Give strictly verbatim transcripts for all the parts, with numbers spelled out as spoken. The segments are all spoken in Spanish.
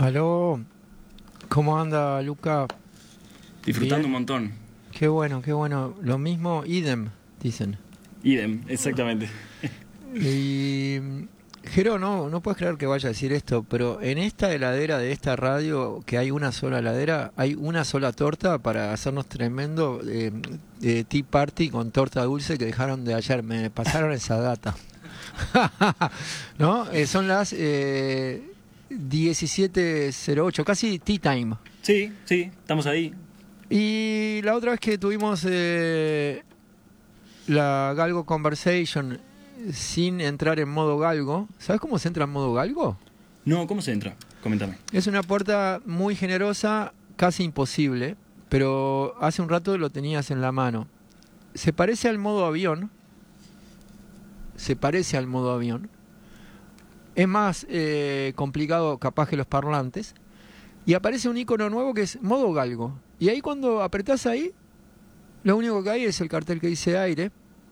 Aló, ¿cómo anda, Luca? Disfrutando Bien. un montón. Qué bueno, qué bueno. Lo mismo, idem, dicen. Idem, exactamente. Y, Jero, no, no puedes creer que vaya a decir esto, pero en esta heladera de esta radio, que hay una sola heladera, hay una sola torta para hacernos tremendo eh, eh, tea party con torta dulce que dejaron de ayer. Me pasaron esa data. ¿No? Eh, son las eh, diecisiete cero ocho, casi tea time. Sí, sí, estamos ahí. Y la otra vez que tuvimos eh, la Galgo Conversation sin entrar en modo galgo, ¿sabes cómo se entra en modo galgo? No, ¿cómo se entra? Coméntame. Es una puerta muy generosa, casi imposible, pero hace un rato lo tenías en la mano. Se parece al modo avión, se parece al modo avión. Es más eh, complicado capaz que los parlantes. Y aparece un icono nuevo que es modo galgo. Y ahí cuando apretás ahí, lo único que hay es el cartel que dice aire.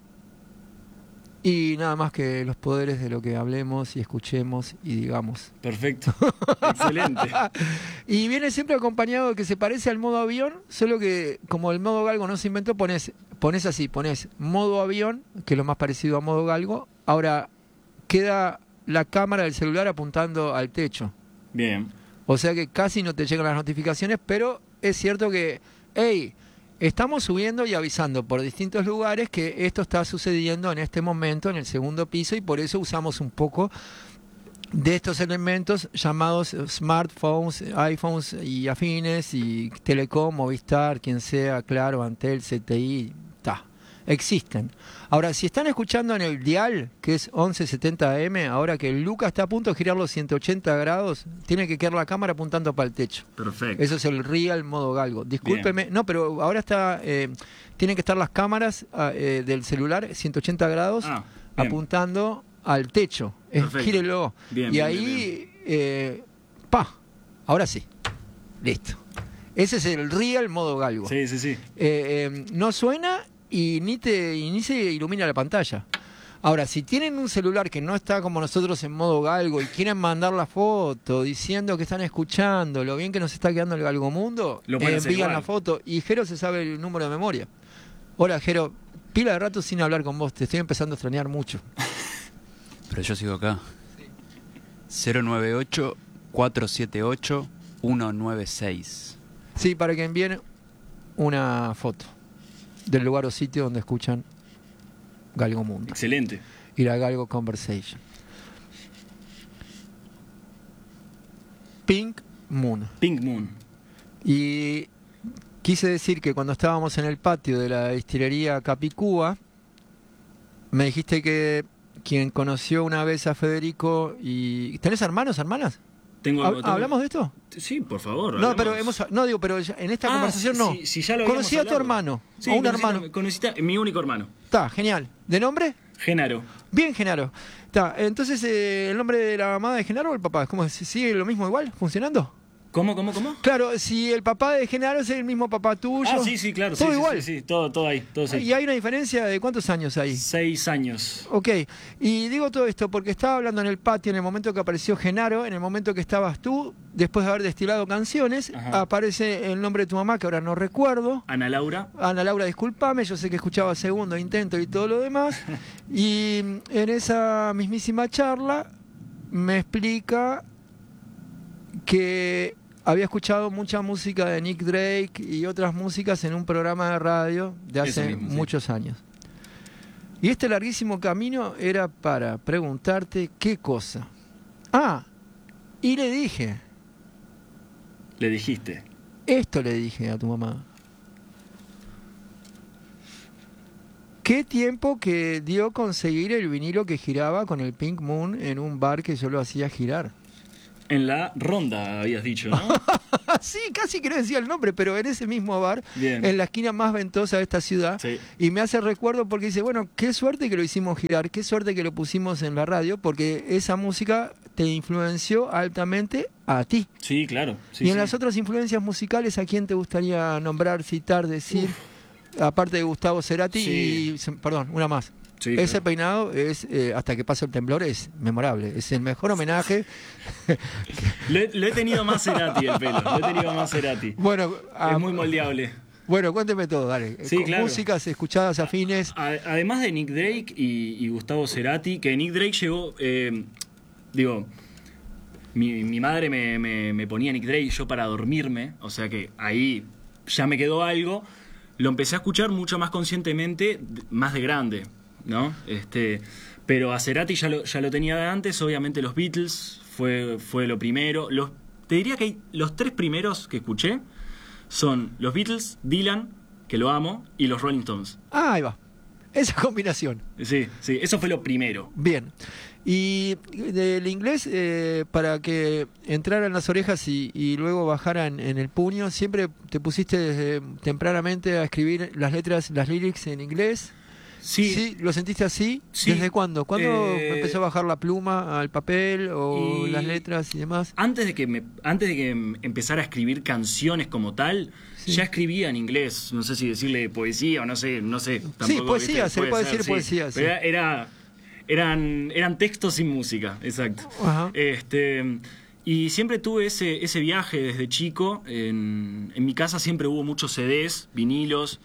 Y nada más que los poderes de lo que hablemos y escuchemos y digamos. Perfecto. Excelente. Y viene siempre acompañado de que se parece al modo avión, solo que como el modo galgo no se inventó, pones, pones así, pones modo avión, que es lo más parecido a modo galgo. Ahora queda la cámara del celular apuntando al techo. Bien. O sea que casi no te llegan las notificaciones, pero es cierto que, hey, estamos subiendo y avisando por distintos lugares que esto está sucediendo en este momento en el segundo piso y por eso usamos un poco de estos elementos llamados smartphones, iPhones y afines y Telecom, Movistar, quien sea, Claro, Antel, C T I, ta. Existen. Ahora, si están escuchando en el dial, que es once setenta A M, ahora que Luca está a punto de girar los ciento ochenta grados, tiene que quedar la cámara apuntando para el techo. Perfecto. Eso es el real modo galgo. Discúlpeme, Bien. no, pero ahora está, eh, tienen que estar las cámaras eh, del celular ciento ochenta grados Ah, apuntando al techo. Es, gírelo. Bien, y bien, ahí, bien, bien. Eh, pa, ahora sí. Listo. Ese es el real modo galgo. Sí, sí, sí. Eh, eh, no suena y ni te y ni se ilumina la pantalla. Ahora, si tienen un celular que no está como nosotros en modo galgo y quieren mandar la foto diciendo que están escuchando lo bien que nos está quedando el galgomundo, Lo pueden eh, hacer envían igual. la foto y Jero se sabe el número de memoria. Hola, Jero, pila de rato sin hablar con vos, te estoy empezando a extrañar mucho. Pero yo sigo acá. cero nueve ocho, cuatro siete ocho, uno nueve seis. Sí, para que envíen una foto del lugar o sitio donde escuchan Galgo Mundo Excelente. y la Galgo Conversation. Pink Moon. Pink Moon. Y quise decir que cuando estábamos en el patio de la destilería Capicúa, me dijiste que quien conoció una vez a Federico y... ¿Tenés hermanos, hermanas? Tengo, ¿Hab- tengo- ¿Hablamos de esto? Sí, por favor. No, hablemos. pero hemos, no digo, pero ya- en esta Ah, conversación sí, no. sí, sí, ya lo habíamos Conocí a tu hablado. hermano, Sí, a un conociste- hermano. Conociste a mi único hermano, Está, genial. ¿De nombre? Genaro. Bien, Genaro. Está, entonces, eh, ¿el nombre de la mamá de Genaro o el papá? ¿Cómo es? ¿Sigue lo mismo igual? ¿Funcionando? ¿Cómo, cómo, cómo? Claro, si el papá de Genaro es el mismo papá tuyo. Ah, sí, sí, claro. Todo sí, sí, igual. Sí, sí, todo, todo ahí, todo sí. ¿Y hay una diferencia de cuántos años hay? Seis años. Ok, y digo todo esto porque estaba hablando en el patio en el momento que apareció Genaro, en el momento que estabas tú, después de haber destilado canciones, Ajá. aparece el nombre de tu mamá, que ahora no recuerdo. Ana Laura. Ana Laura, discúlpame, yo sé que escuchaba segundo intento y todo lo demás. Y en esa mismísima charla me explica que había escuchado mucha música de Nick Drake y otras músicas en un programa de radio de Eso hace mismo, sí. muchos años. Y este larguísimo camino era para preguntarte qué cosa. Ah, y le dije, Le dijiste. esto le dije a tu mamá. ¿Qué tiempo que dio conseguir el vinilo que giraba con el Pink Moon en un bar que yo lo hacía girar? En la ronda, habías dicho, ¿no? Sí, casi que no decía el nombre, pero en ese mismo bar, Bien. en la esquina más ventosa de esta ciudad. Sí. Y me hace recuerdo porque dice, bueno, qué suerte que lo hicimos girar, qué suerte que lo pusimos en la radio, porque esa música te influenció altamente a ti. Sí, claro. Sí, y en sí. las otras influencias musicales, ¿a quién te gustaría nombrar, citar, decir? Aparte de Gustavo Cerati Sí. y... se- Perdón, una más. Sí, Ese claro. peinado es, eh, hasta que pasa el temblor, es memorable. Es el mejor homenaje. Lo he, lo he tenido más Cerati el pelo. Lo he tenido más Cerati. Bueno, ah, Es muy moldeable. bueno, cuénteme todo, dale. Sí, Con claro. músicas escuchadas afines. A- Además de Nick Drake y, y Gustavo Cerati, que Nick Drake llegó, eh, digo, mi, mi madre me, me- me ponía Nick Drake yo para dormirme, o sea que ahí ya me quedó algo. Lo empecé a escuchar mucho más conscientemente, d- más de grande, ¿no? Este, pero a Cerati ya lo, ya lo tenía de antes, obviamente los Beatles fue, fue lo primero. Los, te diría que hay, los tres primeros que escuché son los Beatles, Dylan, que lo amo, y los Rolling Stones. Ah, ahí va. Esa combinación. Sí, sí, eso fue lo primero. Bien. Y del inglés, eh, para que entraran las orejas y, y luego bajaran en el puño, ¿siempre te pusiste desde tempranamente a escribir las letras, las lyrics en inglés? Sí, ¿Lo sentiste así? Sí. ¿Desde cuándo? ¿Cuándo Eh, empezó a bajar la pluma al papel o y- las letras y demás? antes de que me, antes de que em- empezara a escribir canciones como tal, Sí. ya escribía en inglés. No sé si decirle poesía o no sé, no sé. Tampoco, poesía, ¿viste? se le puede ser, decir poesía, sí. Pero era, era- eran, eran textos sin música, exacto. Ajá. Este, y siempre tuve ese, ese viaje desde chico. En, en mi casa siempre hubo muchos C Ds, vinilos.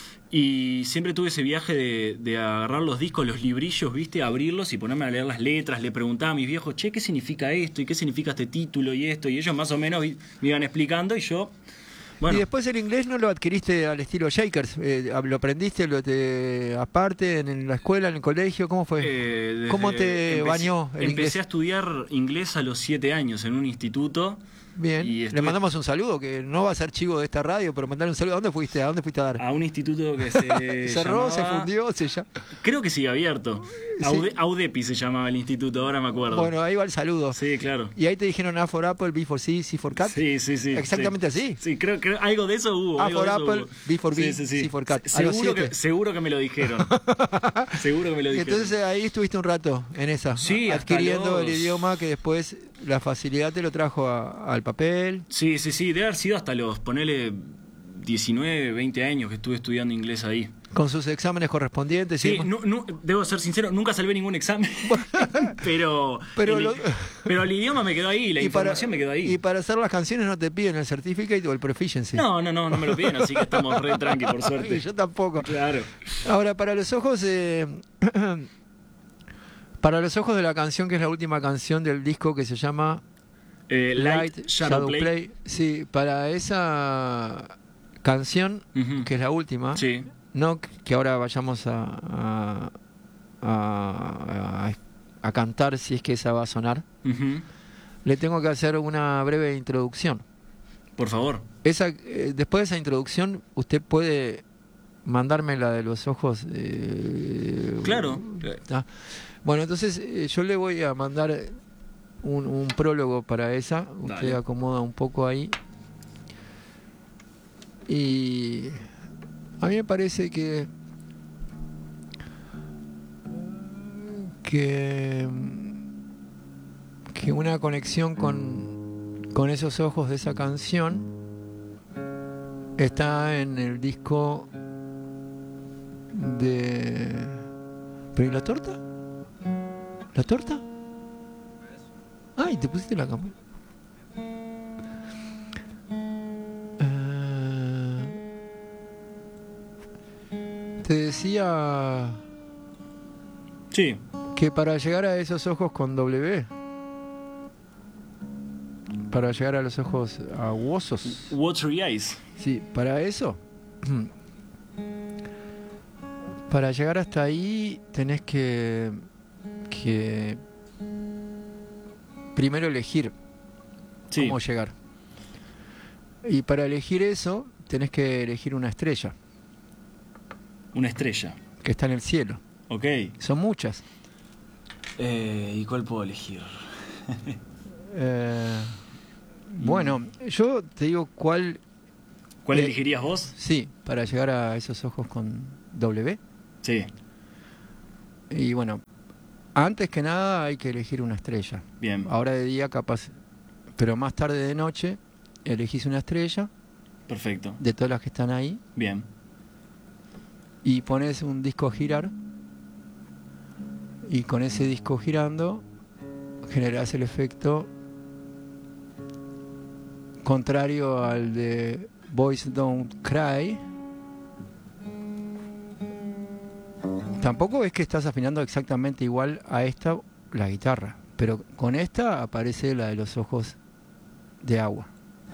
Y siempre tuve ese viaje de, de agarrar los discos, los librillos, ¿viste? Abrirlos y ponerme a leer las letras. Le preguntaba a mis viejos, che, ¿qué significa esto? ¿Y qué significa este título y esto? Y ellos más o menos vi- me iban explicando y yo, bueno, Y después el inglés no lo adquiriste al estilo Shakers, eh, ¿lo aprendiste lo te, aparte en la escuela, en el colegio? ¿Cómo fue? eh, desde- ¿Cómo te empecé- bañó el Empecé inglés? a estudiar inglés a los siete años en un instituto. Bien, y le estuve- mandamos un saludo, que no va a ser chivo de esta radio, pero mandarle un saludo. ¿A dónde fuiste? ¿A dónde fuiste a dar? A un instituto que se Cerró, se llamaba- fundió, se ya. Creo que sigue abierto. Sí. Aude- Audepi se llamaba el instituto, ahora me acuerdo. Bueno, ahí va el saludo. Sí, claro. Y ahí te dijeron A for Apple, B for C, C for Cat. Sí, sí, sí. Exactamente sí. así. Sí, creo que algo de eso hubo. A algo for de eso Apple, hubo. B for B, Sí, sí, sí. C for Cat. Se- A los Seguro siete. que, seguro que me lo dijeron. Seguro que me lo Y dijeron. entonces eh, ahí estuviste un rato en esa, Sí, hasta adquiriendo los- el idioma que después la facilidad te lo trajo a- al papel. Sí, sí, sí. Debe haber sido hasta los, ponele, diecinueve, veinte años que estuve estudiando inglés ahí. Con sus exámenes correspondientes. y Sí, demás. no, no, debo ser sincero, nunca salvé ningún examen. pero, Pero el, lo- pero el idioma me quedó ahí, la Y para- información me quedó ahí. Y para hacer las canciones no te piden el certificate o el proficiency. No, no, no, no me lo piden, así que estamos re tranqui, por Y suerte. yo tampoco. Claro. Ahora, para los ojos, eh, para los ojos de la canción, que es la última canción del disco que se llama Eh, Light, Shadow, Play. Sí, para esa canción, Ujú. que es la última, Sí. no que ahora vayamos a, a, a- a- a cantar si es que esa va a sonar, Ujú. le tengo que hacer una breve introducción. Por favor. Esa, eh, después de esa introducción, usted puede mandarme la de los ojos. eh, Claro. ah. Bueno, entonces eh, yo le voy a mandar un, un prólogo para esa. Usted Dale. acomoda un poco ahí. Y a mí me parece que que que una conexión con con esos ojos de esa canción está en el disco de... ¿Pero y la torta? ¿La torta? Ay, te pusiste la cámara. Eh, te decía Sí. que para llegar a esos ojos con W, para llegar a los ojos aguosos, Watery Eyes. sí, para eso, para llegar hasta ahí tenés que, que primero elegir Sí. cómo llegar. Y para elegir eso tenés que elegir una estrella Una estrella. que está en el cielo. Ok. Son muchas. Eh, ¿Y cuál puedo elegir? Eh, bueno, yo te digo cuál, ¿Cuál Eh, elegirías vos? sí, para llegar a esos ojos con W. Sí. Y bueno, antes que nada hay que elegir una estrella. Bien. Ahora de día capaz, pero más tarde de noche elegís una estrella Perfecto. de todas las que están ahí Bien. y pones un disco a girar y con ese disco girando generás el efecto contrario al de Boys Don't Cry. Tampoco es que estás afinando exactamente igual a esta la guitarra, pero con esta aparece la de los ojos de agua.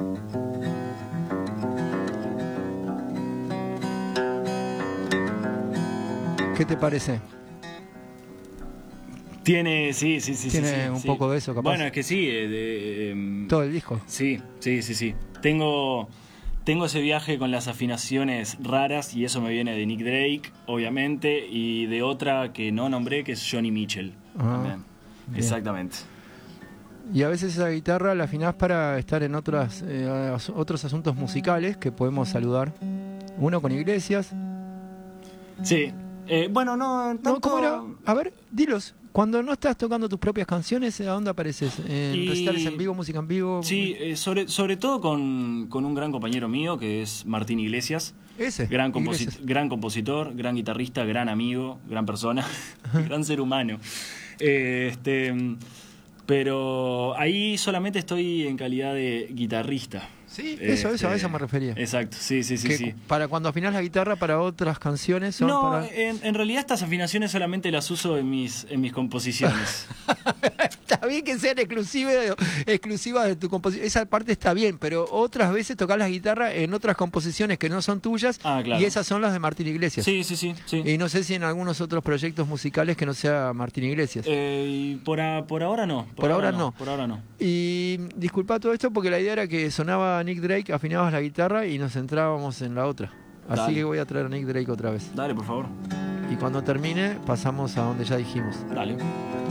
¿Qué te parece? Tiene, sí, sí, sí. Tiene sí, sí, un sí. poco de eso, capaz. Bueno, es que sí. eh, de, eh, Todo el disco. Sí, sí, sí, sí. Tengo, tengo ese viaje con las afinaciones raras y eso me viene de Nick Drake, obviamente, y de otra que no nombré, que es Johnny Mitchell. Ah, También. bien. Exactamente. Y a veces esa guitarra la afinás para estar en otras, eh, as- otros asuntos musicales que podemos saludar. Uno con Iglesias. Sí. Eh, bueno, no, tanto... No, ¿cómo era? A ver, dilos. Cuando no estás tocando tus propias canciones, ¿a dónde apareces? ¿En Y- recitales en vivo, música en vivo? Sí, eh, sobre, sobre todo con, con un gran compañero mío que es Martín Iglesias. Ese. Gran, composi- Iglesias. gran compositor, gran guitarrista, gran amigo, gran persona, gran ser humano. Eh, este, pero ahí solamente estoy en calidad de guitarrista. Sí, eso, eso, a Este, eso me refería. Exacto, sí, sí, sí. Que sí. Para cuando afinás la guitarra para otras canciones son No, para... en, en realidad estas afinaciones solamente las uso en mis, en mis composiciones. Está bien que sean exclusivas, exclusivas de tu composición. Esa parte está bien, pero otras veces tocas la guitarra en otras composiciones que no son tuyas. Ah, claro. Y esas son las de Martín Iglesias. Sí, sí, sí. sí. Y no sé si en algunos otros proyectos musicales que no sea Martín Iglesias. Eh, y por, a- por ahora no. Por ahora no. Por ahora no. Y disculpa todo esto porque la idea era que sonaba Nick Drake, afinabas la guitarra y nos centrábamos en la otra. Así Dale. que voy a traer a Nick Drake otra vez. Dale, por favor. Y cuando termine, pasamos a donde ya dijimos. Dale.